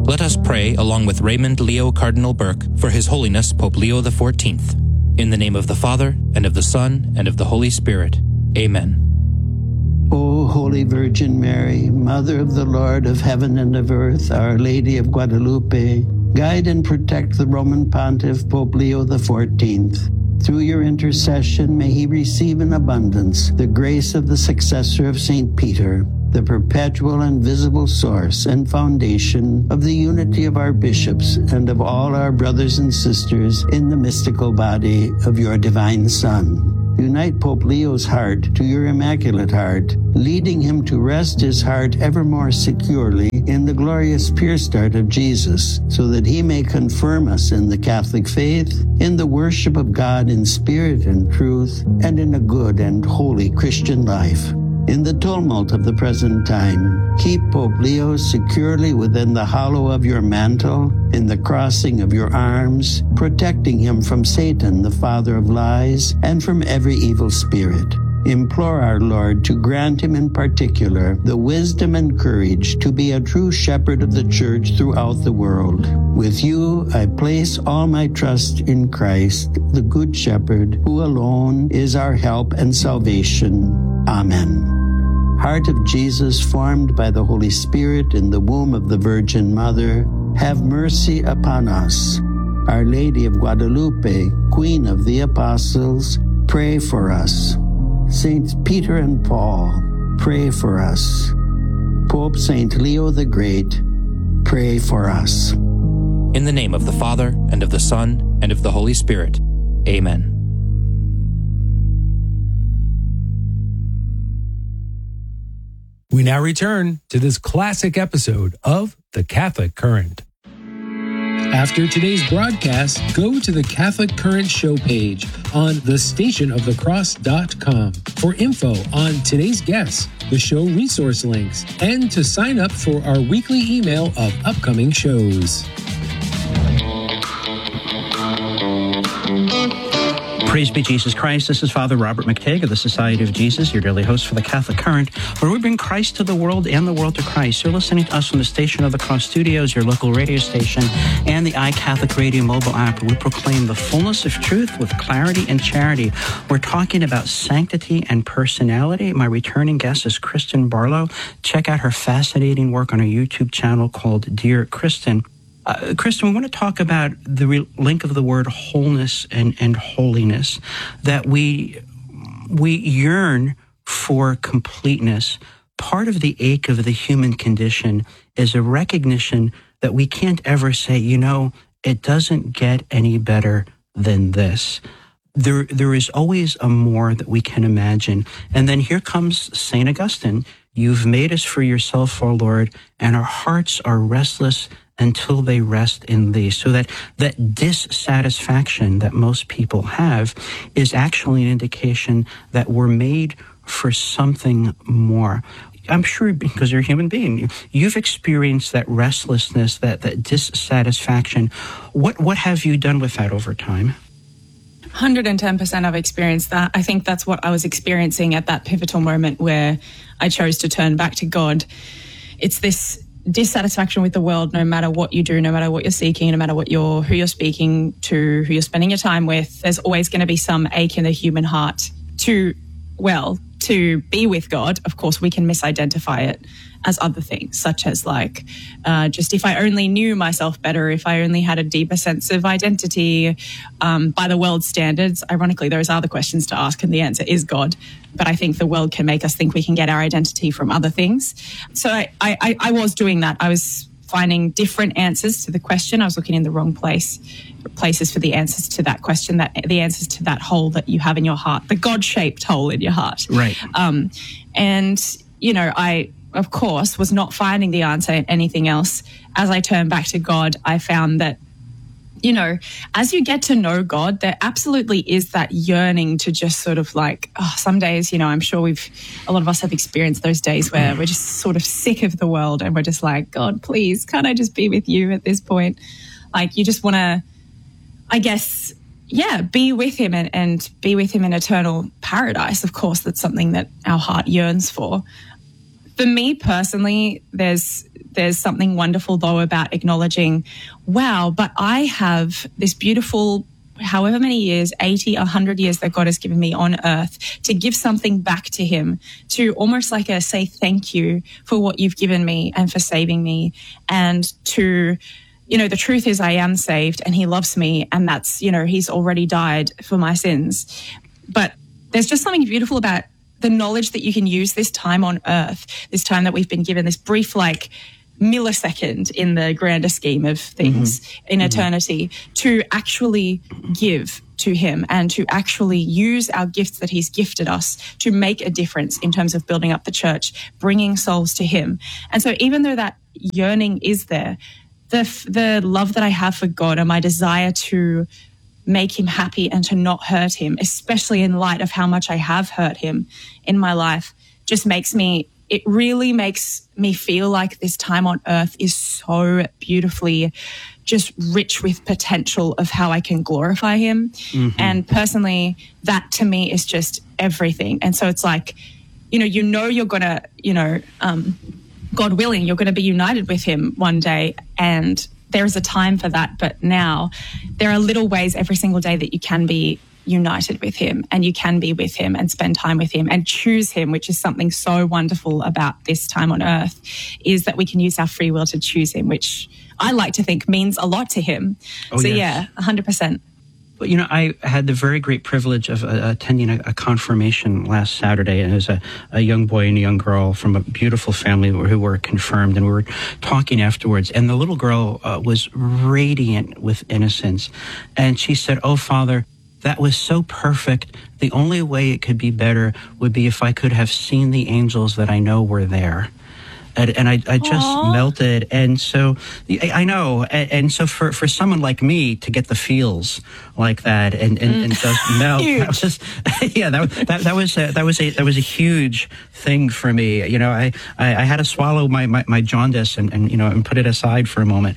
Let us pray along with Raymond Leo Cardinal Burke for His Holiness Pope Leo XIV. In the name of the Father, and of the Son, and of the Holy Spirit. Amen. O Holy Virgin Mary, Mother of the Lord of heaven and of earth, Our Lady of Guadalupe, guide and protect the Roman Pontiff Pope Leo XIV. Through your intercession, may he receive in abundance the grace of the successor of St. Peter, the perpetual and visible source and foundation of the unity of our bishops and of all our brothers and sisters in the mystical body of your divine Son. Unite Pope Leo's heart to your Immaculate Heart, leading him to rest his heart ever more securely in the glorious pure start of Jesus, so that he may confirm us in the Catholic faith, in the worship of God in spirit and truth, and in a good and holy Christian life. In the tumult of the present time, keep Pope Leo securely within the hollow of your mantle, in the crossing of your arms, protecting him from Satan, the father of lies, and from every evil spirit. Implore our Lord to grant him in particular the wisdom and courage to be a true shepherd of the Church throughout the world. With you, I place all my trust in Christ, the Good Shepherd, who alone is our help and salvation. Amen. Heart of Jesus, formed by the Holy Spirit in the womb of the Virgin Mother, have mercy upon us. Our Lady of Guadalupe, Queen of the Apostles, pray for us. Saints Peter and Paul, pray for us. Pope Saint Leo the Great, pray for us. In the name of the Father, and of the Son, and of the Holy Spirit. Amen. We now return to this classic episode of The Catholic Current. After today's broadcast, go to the Catholic Current show page on thestationofthecross.com for info on today's guests, the show resource links, and to sign up for our weekly email of upcoming shows. Praise be Jesus Christ. This is Father Robert McTague of the Society of Jesus, your daily host for the Catholic Current, where we bring Christ to the world and the world to Christ. You're listening to us from the Station of the Cross Studios, your local radio station, and the iCatholic Radio mobile app, where we proclaim the fullness of truth with clarity and charity. We're talking about sanctity and personality. My returning guest is Kristen Barlow. Check out her fascinating work on her YouTube channel called Dear Kristen. Kristen, we want to talk about the link of the word wholeness and holiness, that we yearn for completeness. Part of the ache of the human condition is a recognition that we can't ever say, it doesn't get any better than this. There is always a more that we can imagine. And then here comes St. Augustine. You've made us for yourself, O Lord, and our hearts are restless until they rest in thee. So that dissatisfaction that most people have is actually an indication that we're made for something more. I'm sure because you're a human being, you've experienced that restlessness, that dissatisfaction. What have you done with that over time? 110% I've experienced that. I think that's what I was experiencing at that pivotal moment where I chose to turn back to God. It's this dissatisfaction with the world, no matter what you do, no matter what you're seeking, no matter who you're speaking to, who you're spending your time with. There's always going to be some ache in the human heart to be with God. Of course, we can misidentify it as other things, such as just if I only knew myself better, if I only had a deeper sense of identity by the world's standards. Ironically, those are the questions to ask, and the answer is God. But I think the world can make us think we can get our identity from other things. So I was doing that. I was finding different answers to the question. I was looking in the wrong places for the answers to that question, the answers to that hole that you have in your heart, the God-shaped hole in your heart. Right. I, of course, was not finding the answer in anything else. As I turned back to God, I found that, as you get to know God, there absolutely is that yearning to just sort of some days, I'm sure a lot of us have experienced those days where we're just sort of sick of the world and we're just like, God, please, can't I just be with you at this point? You just want to, I guess, be with him and be with him in eternal paradise. Of course, that's something that our heart yearns for. For me personally, there's something wonderful though about acknowledging, wow, but I have this beautiful, however many years, 80, 100 years that God has given me on earth, to give something back to him, to almost like say thank you for what you've given me and for saving me. And to, the truth is I am saved and he loves me, and that's, he's already died for my sins. But there's just something beautiful about the knowledge that you can use this time on earth, this time that we've been given, this brief millisecond in the grander scheme of things in eternity, to actually give to him and to actually use our gifts that he's gifted us to make a difference in terms of building up the church, bringing souls to him. And so even though that yearning is there, the love that I have for God and my desire to make him happy and to not hurt him, especially in light of how much I have hurt him in my life, just it really makes me feel like this time on earth is so beautifully just rich with potential of how I can glorify him. And personally, that to me is just everything. And so it's like, you're going to, God willing, you're going to be united with him one day, and there is a time for that. But now there are little ways every single day that you can be united with him, and you can be with him and spend time with him and choose him, which is something so wonderful about this time on earth, is that we can use our free will to choose him, which I like to think means a lot to him. Yeah, 100%. But, I had the very great privilege of attending a confirmation last Saturday, and it was a young boy and a young girl from a beautiful family who were confirmed, and we were talking afterwards, and the little girl was radiant with innocence, and she said, "Oh, Father, that was so perfect. The only way it could be better would be if I could have seen the angels that I know were there." And I just melted. And so I know. And so for someone like me to get the feels like that and just melt, that was just, that was a huge thing for me. I had to swallow my jaundice and put it aside for a moment.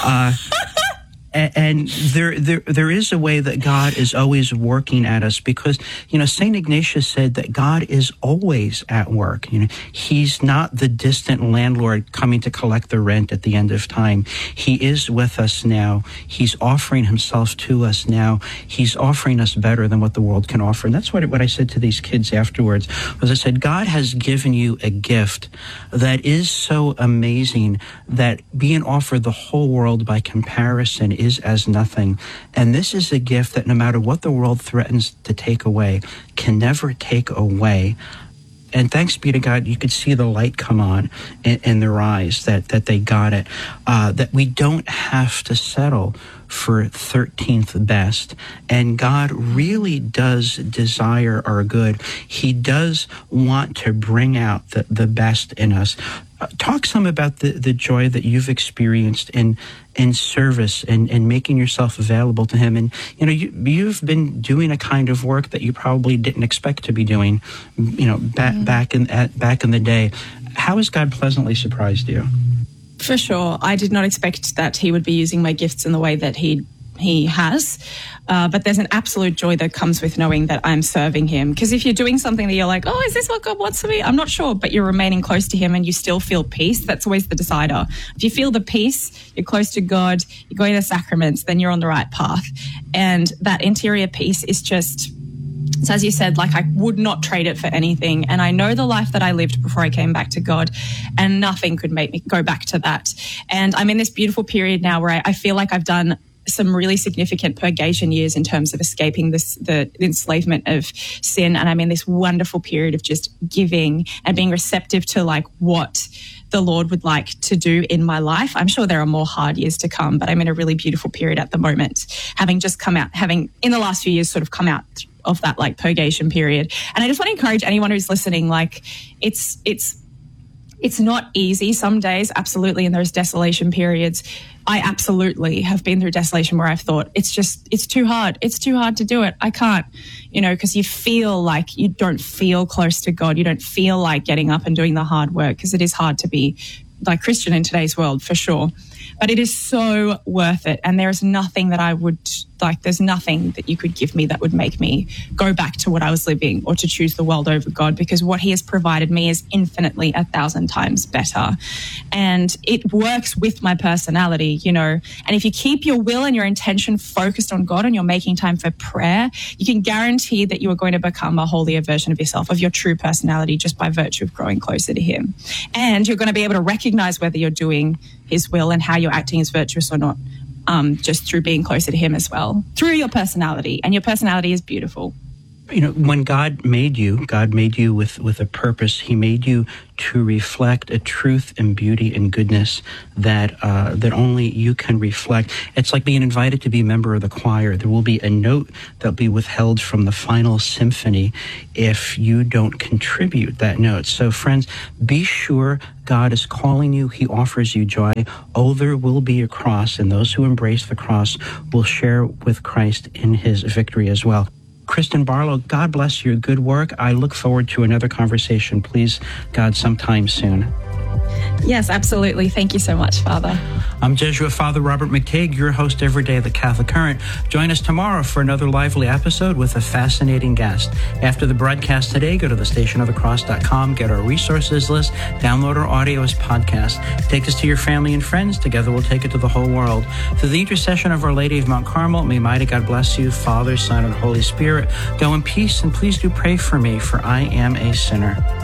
And there is a way that God is always working at us, because, St. Ignatius said that God is always at work. He's not the distant landlord coming to collect the rent at the end of time. He is with us now. He's offering himself to us now. He's offering us better than what the world can offer. And that's what I said to these kids afterwards, was I said, God has given you a gift that is so amazing that being offered the whole world by comparison is as nothing. And this is a gift that no matter what the world threatens to take away, can never take away. And thanks be to God, you could see the light come on in their eyes, that they got it, that we don't have to settle for 13th best. And God really does desire our good. He does want to bring out the best in us. Talk some about the joy that you've experienced in service and making yourself available to him. And, you've been doing a kind of work that you probably didn't expect to be doing, back in the day. How has God pleasantly surprised you? For sure. I did not expect that he would be using my gifts in the way that he has. But there's an absolute joy that comes with knowing that I'm serving him. Because if you're doing something that you're like, oh, is this what God wants for me? I'm not sure, but you're remaining close to him and you still feel peace. That's always the decider. If you feel the peace, you're close to God, you're going to the sacraments, then you're on the right path. And that interior peace is just, so as you said, I would not trade it for anything. And I know the life that I lived before I came back to God, and nothing could make me go back to that. And I'm in this beautiful period now where I feel like I've done some really significant purgation years in terms of escaping the enslavement of sin. And I'm in this wonderful period of just giving and being receptive to what the Lord would like to do in my life. I'm sure there are more hard years to come, but I'm in a really beautiful period at the moment, having in the last few years sort of come out of that purgation period. And I just want to encourage anyone who's listening, it's not easy some days, absolutely, and there's desolation periods. I absolutely have been through desolation where I've thought, it's too hard. It's too hard to do it. I can't, because you feel like you don't feel close to God. You don't feel like getting up and doing the hard work, because it is hard to be like Christian in today's world, for sure. But it is so worth it. And there is nothing that I would, there's nothing that you could give me that would make me go back to what I was living or to choose the world over God, because what he has provided me is infinitely 1,000 times better. And it works with my personality, and if you keep your will and your intention focused on God and you're making time for prayer, you can guarantee that you are going to become a holier version of yourself, of your true personality, just by virtue of growing closer to him. And you're going to be able to recognize whether you're doing his will and how you're acting is virtuous or not, just through being closer to him as well, through your personality. And your personality is beautiful. When God made you with a purpose. He made you to reflect a truth and beauty and goodness that only you can reflect. It's like being invited to be a member of the choir. There will be a note that will be withheld from the final symphony if you don't contribute that note. So friends, be sure God is calling you. He offers you joy. Oh, there will be a cross, and those who embrace the cross will share with Christ in his victory as well. Kristen Barlow, God bless your good work. I look forward to another conversation, please, God, sometime soon. Yes, absolutely. Thank you so much, Father. I'm Jesuit Father Robert McTague, your host every day of the Catholic Current. Join us tomorrow for another lively episode with a fascinating guest. After the broadcast today, go to thestationofthecross.com, get our resources list, download our audio as podcast. Take this to your family and friends. Together we'll take it to the whole world. Through the intercession of Our Lady of Mount Carmel, may mighty God bless you, Father, Son, and Holy Spirit. Go in peace, and please do pray for me, for I am a sinner.